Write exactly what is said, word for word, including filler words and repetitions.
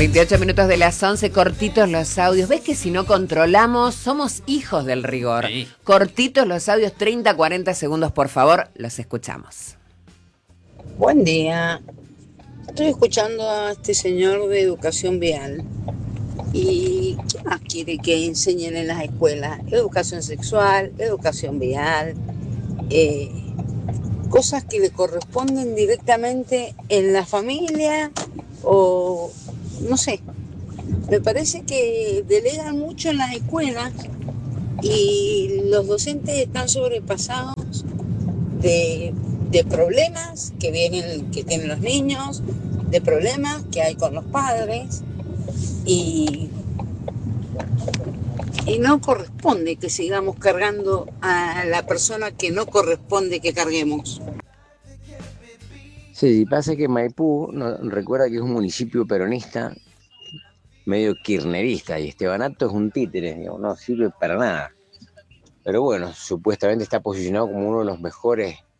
veintiocho minutos de las once, cortitos los audios. ¿Ves que si no controlamos, somos hijos del rigor? Sí. Cortitos los audios, treinta, cuarenta segundos, por favor, los escuchamos. Buen día. Estoy escuchando a este señor de educación vial. ¿Y qué más quiere que enseñen en las escuelas? Educación sexual, educación vial, eh, cosas que le corresponden directamente en la familia o no sé. Me parece que delegan mucho en las escuelas y los docentes están sobrepasados de, de problemas que vienen, que tienen los niños, de problemas que hay con los padres y, y no corresponde que sigamos cargando a la persona que no corresponde que carguemos. Sí, pasa que Maipú, no, recuerda que es un municipio peronista, medio kirchnerista, y Estebanato es un títere, digamos, no sirve para nada. Pero bueno, supuestamente está posicionado como uno de los mejores